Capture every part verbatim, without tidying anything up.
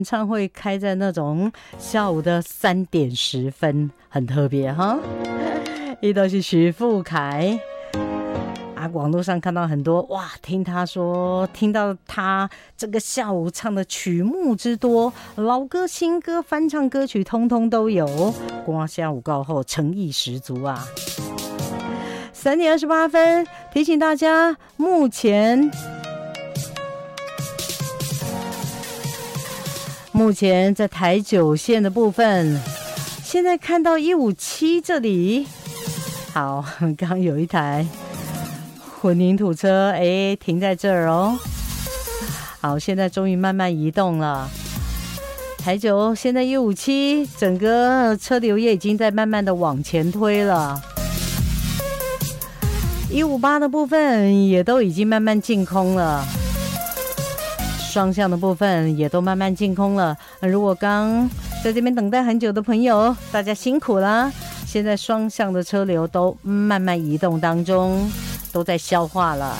唱会开在那种下午的三点十分，很特别哈。一都是徐富凯啊，网络上看到很多哇，听他说，听到他这个下午唱的曲目之多，老歌、新歌、翻唱歌曲，通通都有。光下午告后，诚意十足啊！三点二十八分，提醒大家，目前。目前在台九线的部分，现在看到一五七这里，好，刚刚有一台混凝土车，哎，停在这儿哦。好，现在终于慢慢移动了。台九现在一五七，整个车流也已经在慢慢的往前推了。一五八的部分也都已经慢慢净空了。双向的部分也都慢慢净空了。如果刚在这边等待很久的朋友，大家辛苦了。现在双向的车流都慢慢移动当中，都在消化了。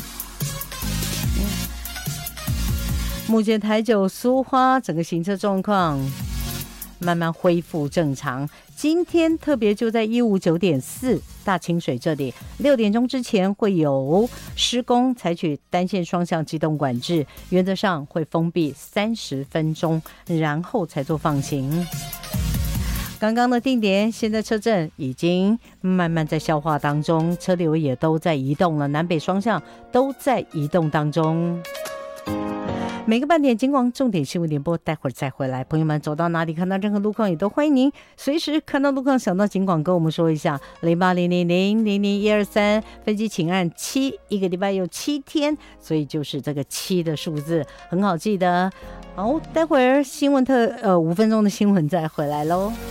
目前台九苏花整个行车状况慢慢恢复正常。今天特别就在一五九点四大清水这里，六点钟之前会有施工，采取单线双向机动管制，原则上会封闭三十分钟，然后才做放行。刚刚的定点，现在车阵已经慢慢在消化当中，车流也都在移动了，南北双向都在移动当中。每个半点金广重点新闻联播，待会儿再回来。朋友们走到哪里看到任何路况，也都欢迎您随时看到路况想到金广跟我们说一下，零八零零零零零一二三，飞机请按七，一个礼拜有七天，所以就是这个七的数字很好记得。好，待会儿新闻特呃五分钟的新闻再回来喽。